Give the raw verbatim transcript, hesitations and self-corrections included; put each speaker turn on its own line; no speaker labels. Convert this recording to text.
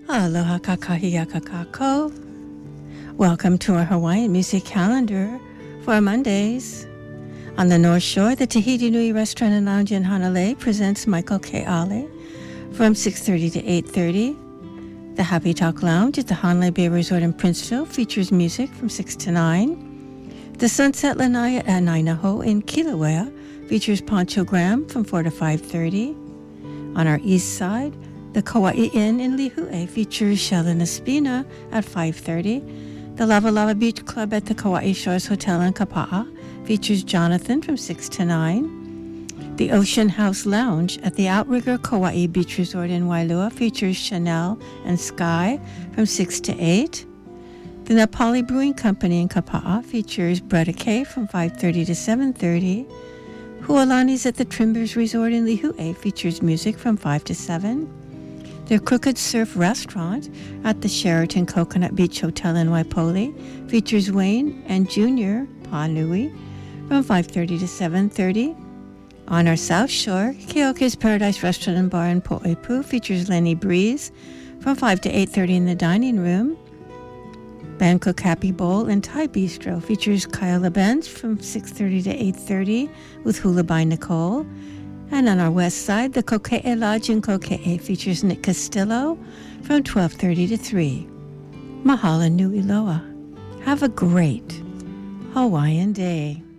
Aloha kakahia kakako. Welcome to our Hawaiian music calendar for Mondays. On the North Shore, the Tahiti Nui Restaurant and Lounge in Hanalei presents Michael Ke'ale from six thirty to eight thirty. The Happy Talk Lounge at the Hanalei Bay Resort in Princeville features music from six to nine. The Sunset Lanai at Nainaho in Kilauea features Poncho Graham from four to five thirty. On our east side, the Kauai Inn in Lihue features Sheldon Espina at five thirty. The Lava Lava Beach Club at the Kauai Shores Hotel in Kapa'a features Jonathan from six to nine. The Ocean House Lounge at the Outrigger Kauai Beach Resort in Wailua features Chanel and Sky from six to eight. The Napali Brewing Company in Kapa'a features Bretta K from five thirty to seven thirty. Hualani's at the Trimbers Resort in Lihue features music from five to seven. The Crooked Surf Restaurant at the Sheraton Coconut Beach Hotel in Waipoli features Wayne and Junior Panui from five thirty to seven thirty. On our South Shore, Keoke's Paradise Restaurant and Bar in Po'epu features Lenny Breeze from five to eight thirty in the dining room. Bangkok Happy Bowl and Thai Bistro features Kyla Benz from six thirty to eight thirty with Hula by Nicole. And on our west side, the Koke'e Lodge in Koke'e features Nick Castillo from twelve thirty to three. Mahalo nui loa. Have a great Hawaiian day.